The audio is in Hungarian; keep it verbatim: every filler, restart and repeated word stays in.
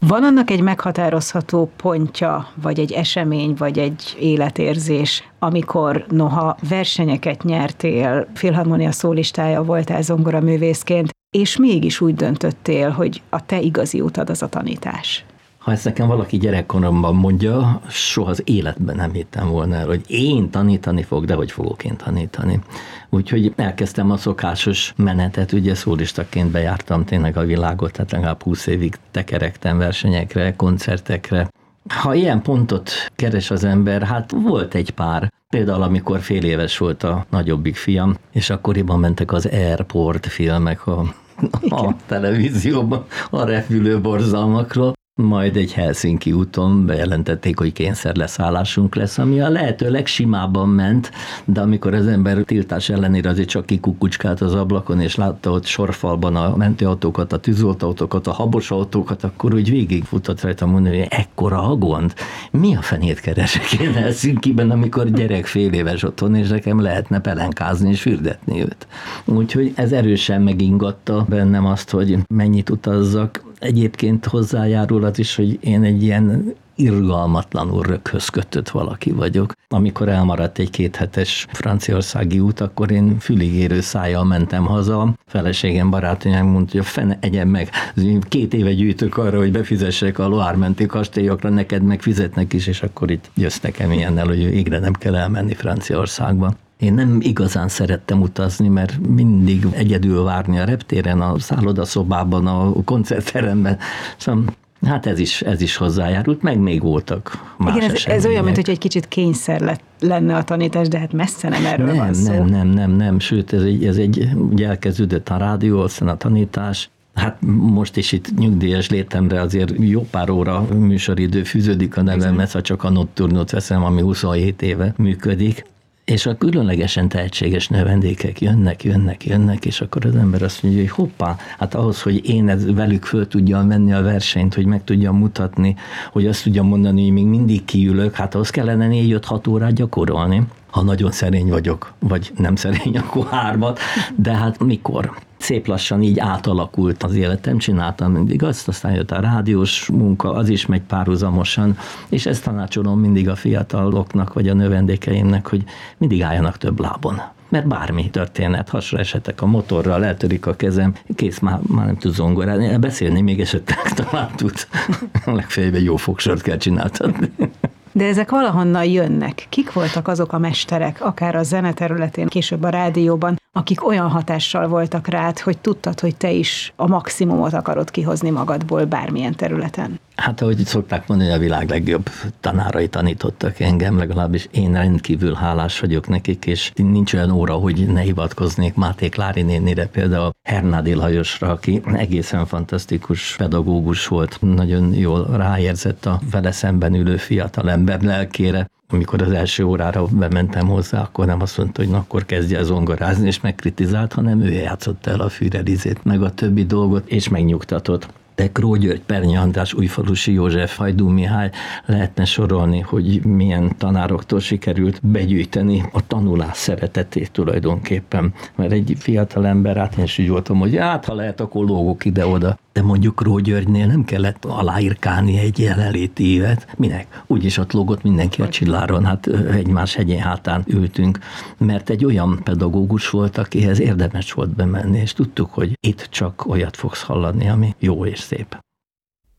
Van annak egy meghatározható pontja, vagy egy esemény, vagy egy életérzés, amikor noha versenyeket nyertél, filharmonia szólistája voltál zongoraművészként, és mégis úgy döntöttél, hogy a te igazi utad az a tanítás? Ha ezt nekem valaki gyerekkoromban mondja, soha az életben nem hittem volna el, hogy én tanítani fog, de hogy fogok én tanítani. Úgyhogy elkezdtem a szokásos menetet, ugye szólistaként bejártam tényleg a világot, tehát legalább húsz évig tekerektem versenyekre, koncertekre. Ha ilyen pontot keres az ember, hát volt egy pár. Például amikor fél éves volt a nagyobbik fiam, és akkoriban mentek az Airport filmek a, a televízióban a repülő borzalmakról. Majd egy Helsinki úton bejelentették, hogy kényszerleszállásunk lesz, ami a lehető legsimábban ment, de amikor az ember tiltás ellenére azért csak kikukucskált az ablakon, és látta ott sorfalban a mentőautókat, a tűzoltóautókat, a habos autókat, akkor úgy végigfutott rajta mondani, hogy ekkora a gond. Mi a fenét keresek én Helsinkiben, amikor gyerek fél éves otthon, és nekem lehetne pelenkázni és fürdetni őt. Úgyhogy ez erősen megingatta bennem azt, hogy mennyit utazzak. Egyébként hozzájárul az is, hogy én egy ilyen irgalmatlanul röghöz kötött valaki vagyok. Amikor elmaradt egy kéthetes franciaországi út, akkor én füligérő szájjal mentem haza. Feleségem, barátanyám mondta, hogy a fene egyen meg. Két éve gyűjtök arra, hogy befizessek a Loire-menti kastélyokra, neked meg fizetnek is, és akkor itt jössz nekem ilyennel, hogy égre nem kell elmenni Franciaországba. Én nem igazán szerettem utazni, mert mindig egyedül várni a reptéren, a szállodaszobában, a koncertteremben. Szóval hát ez is, ez is hozzájárult, meg még voltak más Igen, ez, ez olyan, mint hogy egy kicsit kényszer lett, lenne a tanítás, de hát messze nem erről nem, van szó. Nem, nem, nem, nem, sőt, ez egy, ez egy ugye elkezdődött a rádió, aztán a tanítás. Hát most is itt nyugdíjas létemre azért jó pár óra műsoridő fűződik a nevemhez, ha csak a Nocturnot veszem, ami huszonhét éve működik. És a különlegesen tehetséges növendékek jönnek, jönnek, jönnek, és akkor az ember azt mondja, hogy hoppá, hát ahhoz, hogy én ez velük föl tudjam venni a versenyt, hogy meg tudjam mutatni, hogy azt tudjam mondani, hogy még mindig kiülök, hát ahhoz kellene négy-öt-hat órát gyakorolni. Ha nagyon szerény vagyok, vagy nem szerény, akkor hármat, de hát mikor? Szép lassan így átalakult az életem, csináltam mindig azt, aztán jött a rádiós munka, az is megy párhuzamosan, és ezt tanácsolom mindig a fiataloknak, vagy a növendékeimnek, hogy mindig álljanak több lábon. Mert bármi történhet, hasra esetek a motorral, eltörik a kezem, kész, már, már nem tud zongorázni, beszélni még esetleg talán tud. Legfeljebb egy jó fogsort kell csináltatni. De ezek valahonnan jönnek. Kik voltak azok a mesterek, akár a zene területén, később a rádióban, akik olyan hatással voltak rád, hogy tudtad, hogy te is a maximumot akarod kihozni magadból bármilyen területen? Hát ahogy szokták mondani, a világ legjobb tanárai tanítottak engem, legalábbis én rendkívül hálás vagyok nekik, és nincs olyan óra, hogy ne hivatkoznék Máté Klári nénire, például Hernádi Lajosra, aki egészen fantasztikus pedagógus volt, nagyon jól ráérzett a vele szemben ülő fiatal ember lelkére. Amikor az első órára bementem hozzá, akkor nem azt mondta, hogy na, akkor kezdje zongorázni, és megkritizált, hanem ő játszott el a Führerizét, meg a többi dolgot, és megnyugtatott. De Kró György, Pernyi András, Újfalusi József, Hajdú Mihály, lehetne sorolni, hogy milyen tanároktól sikerült begyűjteni a tanulás szeretetét tulajdonképpen. Mert egy fiatal ember, hát én is úgy voltam, hogy hát ha lehet, akkor lógok ide-oda. De mondjuk Kró Györgynél nem kellett aláírkálni egy jelenléti évet. Minek? Úgyis ott lógott mindenki a csilláron, hát egymás hegyén hátán ültünk. Mert egy olyan pedagógus volt, akihez érdemes volt bemenni, és tudtuk, hogy itt csak olyat fogsz hallani, ami jó és szép.